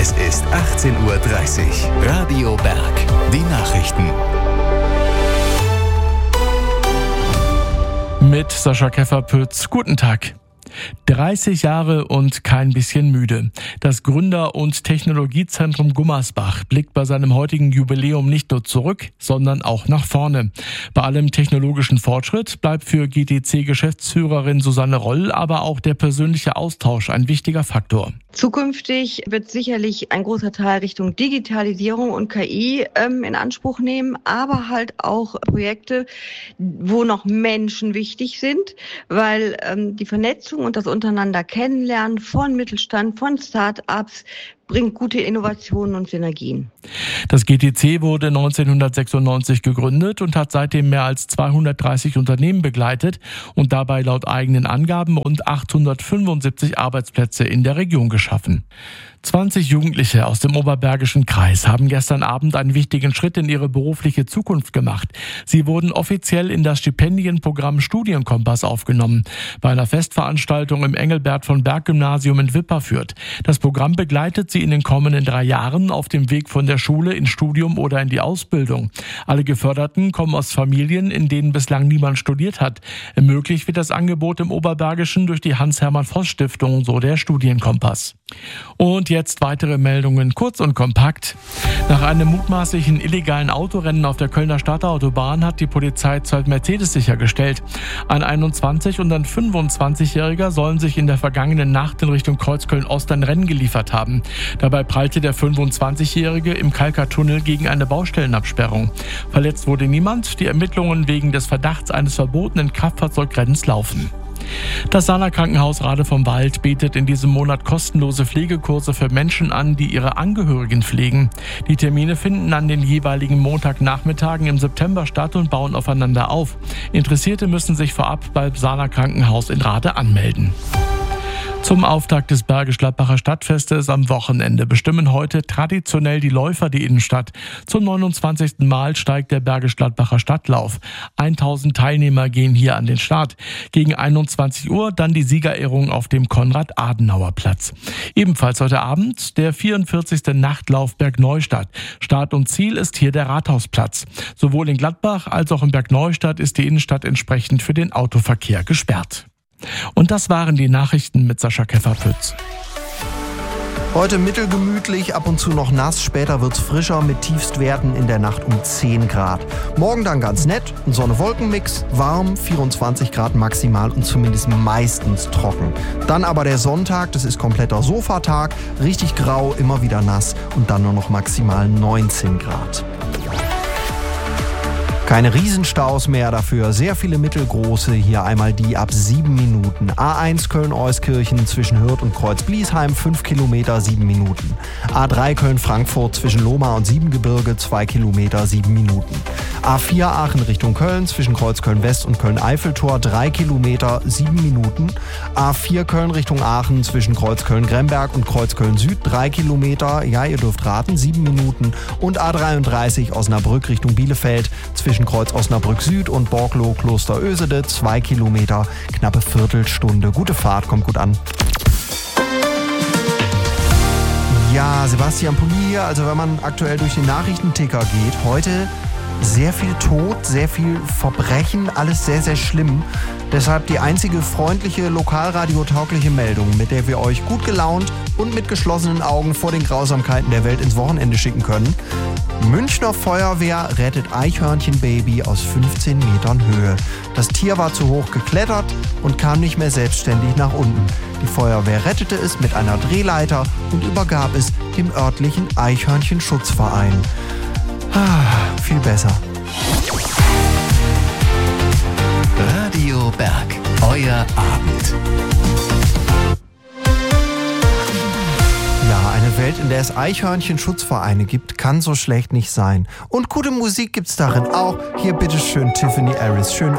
Es ist 18:30 Uhr. Radio Berg. Die Nachrichten. Mit Sascha Keffer-Pütz. Guten Tag. 30 Jahre und kein bisschen müde. Das Gründer- und Technologiezentrum Gummersbach blickt bei seinem heutigen Jubiläum nicht nur zurück, sondern auch nach vorne. Bei allem technologischen Fortschritt bleibt für GTC-Geschäftsführerin Susanne Roll aber auch der persönliche Austausch ein wichtiger Faktor. Zukünftig wird sicherlich ein großer Teil Richtung Digitalisierung und KI in Anspruch nehmen, aber halt auch Projekte, wo noch Menschen wichtig sind, weil die Vernetzung und das untereinander Kennenlernen von Mittelstand, von Start-ups bringt gute Innovationen und Synergien. Das GTC wurde 1996 gegründet und hat seitdem mehr als 230 Unternehmen begleitet und dabei laut eigenen Angaben rund 875 Arbeitsplätze in der Region geschaffen. 20 Jugendliche aus dem Oberbergischen Kreis haben gestern Abend einen wichtigen Schritt in ihre berufliche Zukunft gemacht. Sie wurden offiziell in das Stipendienprogramm Studienkompass aufgenommen, bei einer Festveranstaltung im Engelbert-von-Berg-Gymnasium in Wipperfürth. Das Programm begleitet sie in den kommenden 3 Jahren auf dem Weg von der Schule ins Studium oder in die Ausbildung. Alle Geförderten kommen aus Familien, in denen bislang niemand studiert hat. Ermöglicht wird das Angebot im Oberbergischen durch die Hans-Hermann-Voss-Stiftung, so der Studienkompass. Und jetzt weitere Meldungen, kurz und kompakt. Nach einem mutmaßlichen illegalen Autorennen auf der Kölner Stadtautobahn hat die Polizei 2 Mercedes sichergestellt. Ein 21- und ein 25-Jähriger sollen sich in der vergangenen Nacht in Richtung Kreuzköln-Ost ein Rennen geliefert haben. Dabei prallte der 25-Jährige im Kalkatunnel gegen eine Baustellenabsperrung. Verletzt wurde niemand. Die Ermittlungen wegen des Verdachts eines verbotenen Kraftfahrzeugrennens laufen. Das Sana Krankenhaus Rade vom Wald bietet in diesem Monat kostenlose Pflegekurse für Menschen an, die ihre Angehörigen pflegen. Die Termine finden an den jeweiligen Montagnachmittagen im September statt und bauen aufeinander auf. Interessierte müssen sich vorab beim Sana Krankenhaus in Rade anmelden. Zum Auftakt des Bergisch Gladbacher Stadtfestes am Wochenende bestimmen heute traditionell die Läufer die Innenstadt. Zum 29. Mal steigt der Bergisch Gladbacher Stadtlauf. 1000 Teilnehmer gehen hier an den Start. Gegen 21 Uhr dann die Siegerehrung auf dem Konrad-Adenauer-Platz. Ebenfalls heute Abend der 44. Nachtlauf Bergneustadt. Start und Ziel ist hier der Rathausplatz. Sowohl in Gladbach als auch in Bergneustadt ist die Innenstadt entsprechend für den Autoverkehr gesperrt. Und das waren die Nachrichten mit Sascha Keffer-Pütz. Heute mittelgemütlich, ab und zu noch nass, später wird's frischer mit Tiefstwerten in der Nacht um 10 Grad. Morgen dann ganz nett, ein Sonne-Wolken-Mix, warm, 24 Grad maximal und zumindest meistens trocken. Dann aber der Sonntag, das ist kompletter Sofatag, richtig grau, immer wieder nass und dann nur noch maximal 19 Grad. Keine Riesenstaus mehr, dafür sehr viele mittelgroße. Hier einmal die ab 7 Minuten. A1 Köln-Euskirchen zwischen Hürth und Kreuz-Bliesheim 5 Kilometer 7 Minuten. A3 Köln-Frankfurt zwischen Lohmar und Siebengebirge 2 Kilometer 7 Minuten. A4 Aachen Richtung Köln zwischen Kreuzköln-West und Köln-Eiffeltor 3 Kilometer 7 Minuten. A4 Köln Richtung Aachen zwischen Kreuzköln-Gremberg und Kreuzköln-Süd 3 Kilometer, ja ihr dürft raten, 7 Minuten. Und A33 Osnabrück Richtung Bielefeld zwischen Kreuz Osnabrück Süd und Borgloh Kloster Ösede 2 Kilometer, knappe Viertelstunde. Gute Fahrt, kommt gut an. Ja, Sebastian Pulli hier. Also wenn man aktuell durch den Nachrichtenticker geht, heute sehr viel Tod, sehr viel Verbrechen, alles sehr, sehr schlimm. Deshalb die einzige freundliche, lokalradiotaugliche Meldung, mit der wir euch gut gelaunt und mit geschlossenen Augen vor den Grausamkeiten der Welt ins Wochenende schicken können. Münchner Feuerwehr rettet Eichhörnchenbaby aus 15 Metern Höhe. Das Tier war zu hoch geklettert und kam nicht mehr selbstständig nach unten. Die Feuerwehr rettete es mit einer Drehleiter und übergab es dem örtlichen Eichhörnchenschutzverein. Viel besser. Radio Berg, euer Abend. Ja, eine Welt, in der es Eichhörnchenschutzvereine gibt, kann so schlecht nicht sein. Und gute Musik gibt's darin auch. Hier bitteschön Tiffany Harris. Schön